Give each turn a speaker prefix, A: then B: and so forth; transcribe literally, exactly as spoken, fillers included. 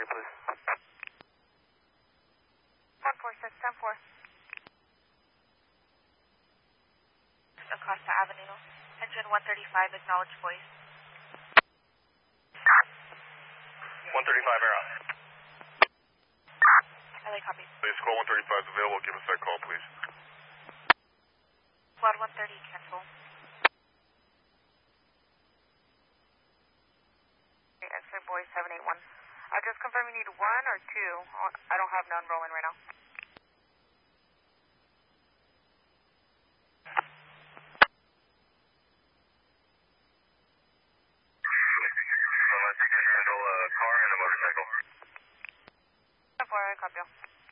A: Copy, please.
B: one four six, ten four. Acosta Avenue. Engine one thirty-five, acknowledge voice.
A: one thirty-five, air out.
B: L A copy.
A: Please, squad one thirty-five is available. Give us that call, please.
B: Squad one thirty, cancel. X-ray boy seven eight one. Uh, just confirm you need one or two. I don't have none rolling right now.
A: Handle a car and a motorcycle.
B: ten four, I copy you.